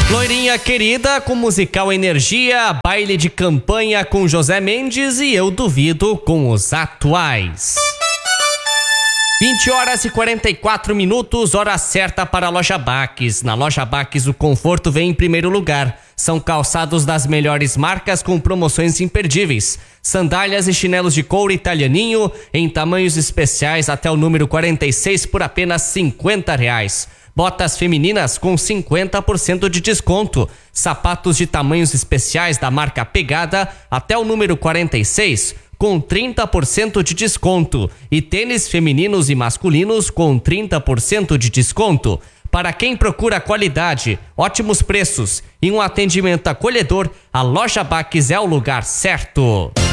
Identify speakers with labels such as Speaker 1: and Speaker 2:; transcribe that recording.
Speaker 1: Loirinha Querida com musical Energia, baile de campanha com José Mendes e Eu Duvido com os atuais. 20 horas e 44 minutos, hora certa para a Loja Baques. Na Loja Baques o conforto vem em primeiro lugar. São calçados das melhores marcas com promoções imperdíveis. Sandálias e chinelos de couro italianinho em tamanhos especiais até o número 46 por apenas R$50. Botas femininas com 50% de desconto. Sapatos de tamanhos especiais da marca Pegada até o número 46 com 30% de desconto. E tênis femininos e masculinos com 30% de desconto. Para quem procura qualidade, ótimos preços e um atendimento acolhedor, a Loja Baques é o lugar certo.